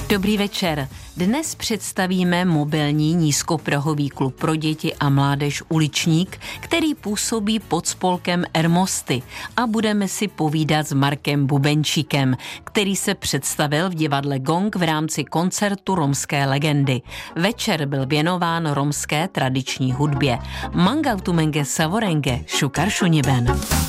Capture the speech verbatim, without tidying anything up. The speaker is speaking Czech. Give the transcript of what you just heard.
Dobrý večer. Dnes představíme mobilní nízkoprahový klub pro děti a mládež Uličník, který působí pod spolkem Ermosty, a budeme si povídat s Markem Bubenčíkem, který se představil v divadle Gong v rámci koncertu romské legendy. Večer byl věnován romské tradiční hudbě. Mangautumenge savorenge šukar šuniben.